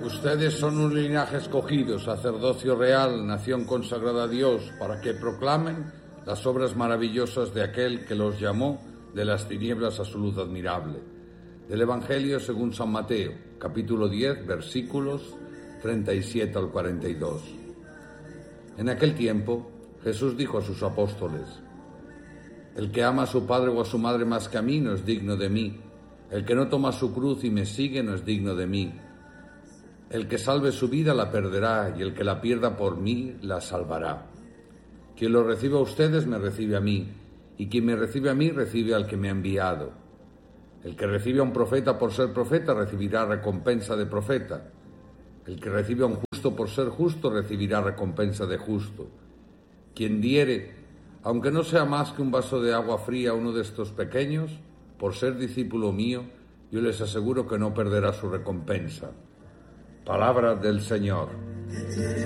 Ustedes son un linaje escogido, sacerdocio real, nación consagrada a Dios, para que proclamen las obras maravillosas de aquel que los llamó de las tinieblas a su luz admirable. Del Evangelio según San Mateo, capítulo 10, versículos 37 al 42. En aquel tiempo, Jesús dijo a sus apóstoles: El que ama a su padre o a su madre más que a mí no es digno de mí. El que no toma su cruz y me sigue no es digno de mí. El que salve su vida la perderá, y el que la pierda por mí la salvará. Quien lo reciba a ustedes me recibe a mí, y quien me recibe a mí recibe al que me ha enviado. El que recibe a un profeta por ser profeta recibirá recompensa de profeta. El que recibe a un justo por ser justo recibirá recompensa de justo. Quien diere, aunque no sea más que un vaso de agua fría a uno de estos pequeños, por ser discípulo mío, yo les aseguro que no perderá su recompensa. Palabra del Señor.